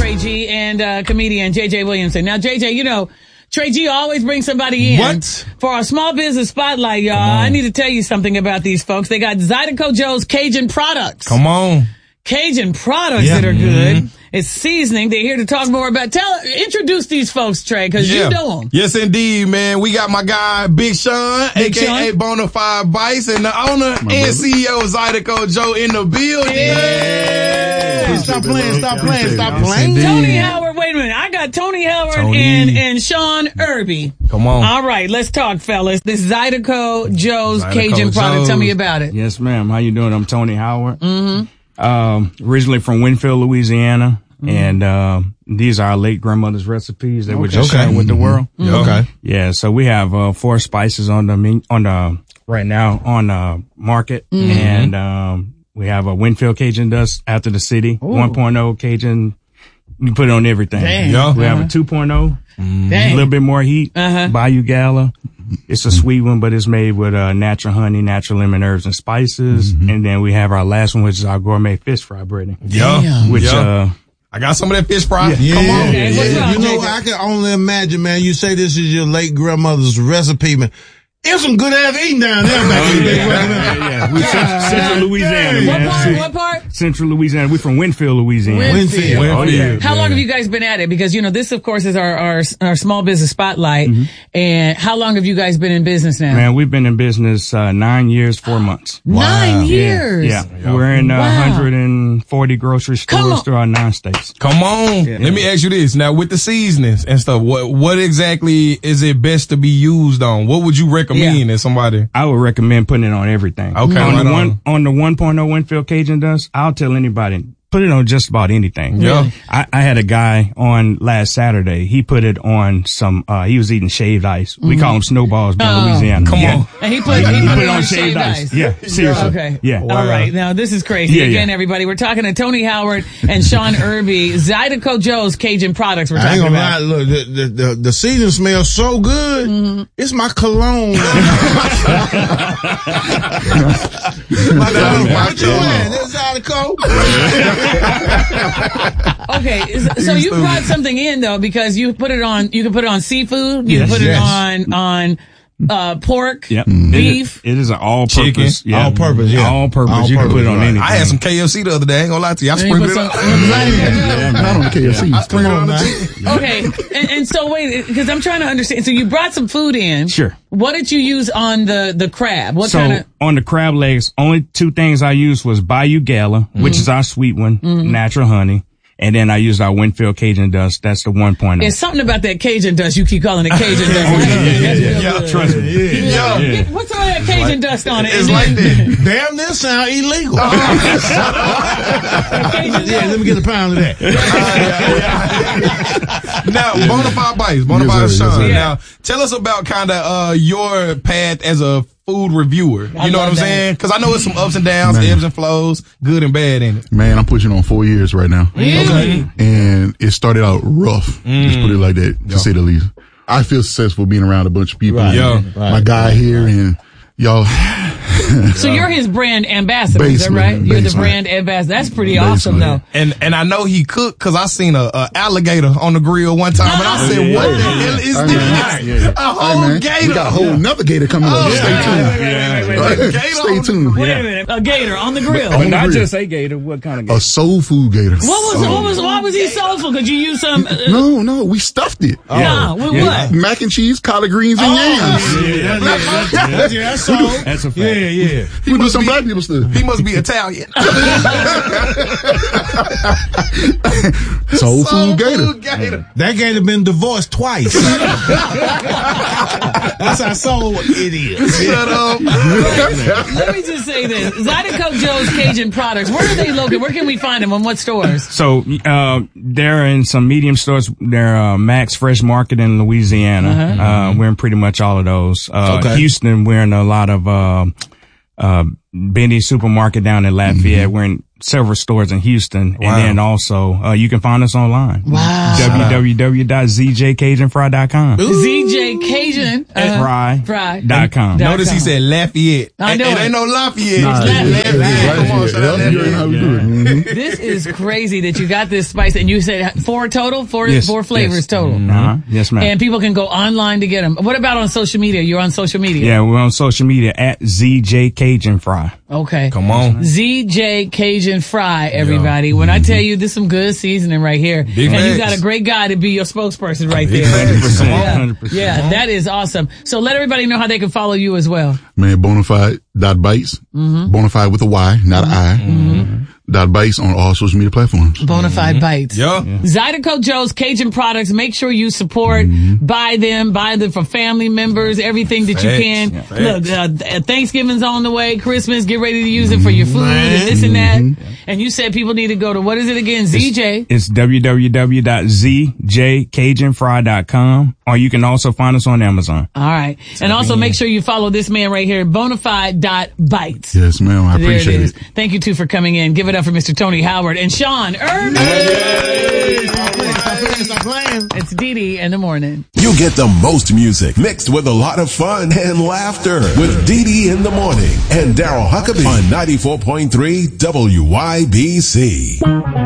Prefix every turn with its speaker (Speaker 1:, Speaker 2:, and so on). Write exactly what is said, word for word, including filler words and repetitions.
Speaker 1: Trey G and uh, comedian J J Williamson. Now, J J, you know, Trey G always brings somebody in.
Speaker 2: What?
Speaker 1: For our small business spotlight, y'all. I need to tell you something about these folks. They got Zydeco Joe's Cajun products.
Speaker 2: Come on.
Speaker 1: Cajun products
Speaker 2: Yeah.
Speaker 1: that are good.
Speaker 2: Mm-hmm.
Speaker 1: It's seasoning. They're here to talk more about. Tell, introduce these folks, Trey, because
Speaker 2: Yeah.
Speaker 1: you know them.
Speaker 2: Yes, indeed, man. We got my guy, Big Sean,
Speaker 1: Big
Speaker 2: a k a.
Speaker 1: Sean.
Speaker 2: Bonafide Bice, and the owner and C E O of Zydeco Joe in the building.
Speaker 1: Yeah.
Speaker 3: Stop playing, stop playing, stop playing.
Speaker 1: Tony Howard, wait a minute. I got Tony Howard
Speaker 2: Tony.
Speaker 1: and, and Sean Irby.
Speaker 2: Come on.
Speaker 1: All right, let's talk, fellas. This Zydeco Joe's
Speaker 2: Zydeco
Speaker 1: Cajun product.
Speaker 2: Joe's.
Speaker 1: Tell me about it.
Speaker 4: Yes, ma'am. How you doing? I'm Tony Howard. Mm-hmm. Um, originally from Winfield, Louisiana. Mm-hmm. And, uh, these are our late grandmother's recipes that
Speaker 1: Okay.
Speaker 4: we're just
Speaker 2: Okay.
Speaker 4: sharing with the world.
Speaker 2: Mm-hmm. Okay.
Speaker 4: Yeah. So we have, uh, four spices on the, men- on the, right now on the market.
Speaker 1: Mm-hmm.
Speaker 4: And, um, we have a Winfield Cajun dust after the city, one point oh Cajun. You put it on everything.
Speaker 1: Dang.
Speaker 2: Yeah.
Speaker 4: We have a two point oh, a
Speaker 1: Dang.
Speaker 4: little bit more heat.
Speaker 1: Uh-huh.
Speaker 4: Bayou Gala. It's a sweet one, but it's made with uh, natural honey, natural lemon herbs and spices.
Speaker 2: Mm-hmm.
Speaker 4: And then we have our last one, which is our gourmet fish fry breading.
Speaker 2: Yeah.
Speaker 1: Damn.
Speaker 4: Which,
Speaker 2: Yeah.
Speaker 4: uh,
Speaker 2: I got some of that fish fry.
Speaker 3: Yeah,
Speaker 2: Come on.
Speaker 1: Okay, what's
Speaker 3: yeah.
Speaker 1: up,
Speaker 3: You know,
Speaker 1: J J?
Speaker 3: I can only imagine, man. You say this is your late grandmother's recipe, man. There's some good ass eating down there back in the day.
Speaker 4: yeah, yeah. We central, central Louisiana,
Speaker 3: dang.
Speaker 1: What
Speaker 4: man.
Speaker 1: part? What part?
Speaker 4: Central Louisiana. We're from Winfield, Louisiana.
Speaker 1: Winfield.
Speaker 3: Winfield.
Speaker 4: Oh, yeah.
Speaker 1: How long have you guys been at it? Because, you know, this, of course, is our, our, our small business spotlight.
Speaker 4: Mm-hmm.
Speaker 1: And how long have you guys been in business now?
Speaker 4: Man, we've been in business, uh, nine years, four months.
Speaker 1: Nine
Speaker 2: Wow.
Speaker 1: years.
Speaker 4: Yeah. yeah. We're in, uh,
Speaker 1: Wow.
Speaker 4: one hundred forty grocery
Speaker 1: Come on.
Speaker 4: stores throughout nine states.
Speaker 2: Come on. Let me ask you this. Now, with the seasonings and stuff, what what exactly is it best to be used on? What would you recommend
Speaker 1: Yeah.
Speaker 2: as somebody?
Speaker 4: I would recommend putting it on everything.
Speaker 2: Okay,
Speaker 4: on
Speaker 2: right
Speaker 4: the
Speaker 2: on.
Speaker 4: one on the one point oh Winfield Cajun dust, I'll tell anybody, put it on just about anything.
Speaker 2: Yeah.
Speaker 4: I, I had a guy on last Saturday. He put it on some. uh He was eating shaved ice. We call them snowballs down
Speaker 1: Oh.
Speaker 4: Louisiana.
Speaker 2: Come
Speaker 4: Yeah.
Speaker 2: on.
Speaker 1: And he put, he, put, it on shaved ice.
Speaker 4: Yeah, seriously.
Speaker 1: Okay.
Speaker 4: Yeah.
Speaker 1: All right. Now, this is crazy.
Speaker 4: Yeah,
Speaker 1: Again,
Speaker 4: yeah.
Speaker 1: everybody, we're talking to Tony Howard and Sean Irby, Zydeco Joe's Cajun products we're
Speaker 3: I ain't
Speaker 1: talking
Speaker 3: gonna lie,
Speaker 1: about.
Speaker 3: look, the, the, the, the season smells so good.
Speaker 1: Mm-hmm.
Speaker 3: It's my cologne.
Speaker 2: My God.
Speaker 3: What you wearing? This Zydeco.
Speaker 1: Okay. is- So you brought something in, though, because you put it on, you can put it on seafood. You
Speaker 4: Yes.
Speaker 1: can put
Speaker 3: Yes.
Speaker 1: it on, on, uh, pork,
Speaker 4: Yep.
Speaker 1: beef.
Speaker 4: It is, it is an all-purpose.
Speaker 2: Chicken.
Speaker 4: Yeah.
Speaker 3: All-purpose, yeah.
Speaker 4: All-purpose.
Speaker 3: All
Speaker 4: you can put
Speaker 3: purpose,
Speaker 4: it on
Speaker 3: right.
Speaker 4: anything.
Speaker 2: I had some K F C the other day. I ain't gonna lie to you. I
Speaker 1: And you
Speaker 2: sprinkled
Speaker 1: put
Speaker 2: it
Speaker 1: some-
Speaker 2: up.
Speaker 5: Not on the K F C.
Speaker 2: I sprinkled it on the
Speaker 3: on,
Speaker 2: chicken.
Speaker 1: Okay. And, and so wait, because I'm trying to understand. So you brought some food in.
Speaker 4: Sure.
Speaker 1: What did you use on the, the crab? What
Speaker 4: So
Speaker 1: kind of?
Speaker 4: on the crab legs, only two things I used was Bayou Gala, which is our sweet one, natural honey. And then I used our Winfield Cajun dust. That's the one point oh.
Speaker 1: It's something about that Cajun dust. You keep calling it Cajun dust.
Speaker 4: yeah, yeah,
Speaker 1: That's
Speaker 4: yeah,
Speaker 1: real
Speaker 2: yeah.
Speaker 1: good.
Speaker 4: Trust me.
Speaker 2: Yeah.
Speaker 4: Yeah.
Speaker 1: What's all that Cajun dust on it?
Speaker 2: It's
Speaker 1: And
Speaker 2: like
Speaker 1: then-
Speaker 2: that.
Speaker 3: Damn, this sound illegal.
Speaker 1: Cajun
Speaker 3: Yeah,
Speaker 1: dust.
Speaker 3: let me get a pound of that.
Speaker 2: Now, Bonafide Bites, Bonafide
Speaker 5: Yes, sir, yes,
Speaker 2: Sean.
Speaker 5: sir.
Speaker 2: Now, tell us about kind of uh your path as a food reviewer. You
Speaker 1: I
Speaker 2: know what
Speaker 1: love
Speaker 2: I'm
Speaker 1: that.
Speaker 2: saying? Because I know it's some ups and downs,
Speaker 5: Man.
Speaker 2: ebbs and flows, good and bad in it.
Speaker 5: Man, I'm pushing on four years right now.
Speaker 1: Really?
Speaker 5: And it started out rough. Just put it like that, to say the least. I feel successful being around a bunch of people.
Speaker 3: Right.
Speaker 2: Yeah.
Speaker 5: My guy here and y'all.
Speaker 1: So you're his brand ambassador, is that
Speaker 5: Basement,
Speaker 1: right? You're the
Speaker 5: basement.
Speaker 1: brand ambassador. That's pretty awesome,
Speaker 5: Basement.
Speaker 1: though.
Speaker 2: And and I know he cooked because I seen a, a alligator on the grill one time, and I said,
Speaker 5: Yeah,
Speaker 2: "What
Speaker 5: yeah,
Speaker 2: the
Speaker 5: yeah.
Speaker 2: hell is
Speaker 5: Hey,
Speaker 2: this?
Speaker 5: man. Yeah.
Speaker 2: A whole
Speaker 5: Hey, man,
Speaker 2: gator?
Speaker 5: we got a whole another gator coming up. Stay
Speaker 2: yeah.
Speaker 5: tuned.
Speaker 1: Wait, wait, wait, wait, wait.
Speaker 2: Gator
Speaker 5: Stay
Speaker 2: on-
Speaker 5: tuned.
Speaker 1: Wait a minute. A gator on the grill.
Speaker 5: On
Speaker 4: But
Speaker 5: the
Speaker 4: not
Speaker 5: grill.
Speaker 4: just a gator. What kind of gator?
Speaker 5: A soul food gator.
Speaker 1: What was, what was, why was he soulful? Could you use some, uh,
Speaker 5: No, no, we stuffed it.
Speaker 1: nah, with
Speaker 4: Yeah.
Speaker 1: what?
Speaker 5: Mac and cheese, collard greens, and yams.
Speaker 3: That's, yeah, that's all.
Speaker 4: That's a fact.
Speaker 3: Yeah, yeah.
Speaker 5: We do some black people stuff.
Speaker 2: He must be Italian.
Speaker 5: Soul
Speaker 2: Soul
Speaker 5: food gator.
Speaker 2: food gator.
Speaker 3: That gator been divorced twice. That's how soul it is.
Speaker 2: Shut up.
Speaker 1: Let me just say this. Zydeco Joe's Cajun products, where are they located? Where can we find them? On what stores?
Speaker 4: So, uh, they're in some medium stores. They're, uh, Max Fresh Market in Louisiana. Uh-huh. Uh, we're in pretty much all of those. Uh,
Speaker 3: Okay.
Speaker 4: Houston, we're in a lot of, uh, uh, Benny Supermarket down in Lafayette. Mm-hmm. We're in several stores in Houston. Wow. And then also, uh, you can find us online.
Speaker 1: Wow.
Speaker 4: w w w dot z j cajun fry dot com.
Speaker 1: Z J Cajun uh,
Speaker 4: Fry.
Speaker 1: Fry.
Speaker 4: Dot com.
Speaker 2: Notice he said Lafayette.
Speaker 1: I know
Speaker 2: it.
Speaker 1: it
Speaker 2: ain't no Lafayette.
Speaker 5: Nah,
Speaker 2: It's
Speaker 5: Lafayette.
Speaker 2: Lafayette. Come on, shout out
Speaker 5: You ain't how we do it. Mm-hmm.
Speaker 1: This is crazy that you got this spice, and you said four total, four
Speaker 4: Yes,
Speaker 1: four flavors
Speaker 4: yes.
Speaker 1: total.
Speaker 4: Mm-hmm. Uh-huh. Yes, ma'am.
Speaker 1: And people can go online to get them. What about on social media? You're on social media.
Speaker 4: Yeah, we're on social media at Z J Cajun Fry.
Speaker 1: Okay.
Speaker 2: Come on.
Speaker 1: Z J Cajun Fry, everybody. When I tell you this is some good seasoning right here.
Speaker 2: Big
Speaker 1: and
Speaker 2: facts.
Speaker 1: you got a great guy to be your spokesperson right
Speaker 2: Big
Speaker 1: there.
Speaker 2: facts.
Speaker 4: one hundred percent.
Speaker 1: Yeah.
Speaker 4: one hundred percent.
Speaker 1: Yeah, that is awesome. So let everybody know how they can follow you as well.
Speaker 5: Man, Bonafide dot bites. Mm-hmm. Bonafide with a Y, not an I. Mm-hmm. Dot bites on all social media platforms.
Speaker 1: Bonafide mm-hmm. Bites.
Speaker 2: Yeah.
Speaker 1: yeah. Zydeco Joe's Cajun products. Make sure you support, mm-hmm. buy them, buy them for family members, everything that
Speaker 2: Facts.
Speaker 1: you can.
Speaker 2: Yeah.
Speaker 1: Look, uh, Thanksgiving's on the way, Christmas, get ready to use it for your food Man. and this and that. Mm-hmm. And you said people need to go to, what is it again? Z J.
Speaker 4: It's, it's w w w dot z j cajun fry dot com, or you can also find us on Amazon.
Speaker 1: All right. And also make sure you follow this man right here, Bonafide dot bites.
Speaker 5: Yes, ma'am. I
Speaker 1: there
Speaker 5: appreciate
Speaker 1: it. Is.
Speaker 5: it.
Speaker 1: Thank you, too, for coming in. Give it up for Mister Tony Howard and Sean Irvin.
Speaker 3: Hey. Stop playing.
Speaker 1: It's Dee Dee in the morning.
Speaker 6: You get the most music mixed with a lot of fun and laughter with Dee Dee in the morning and Daryl Huckabee on ninety-four point three W Y B C.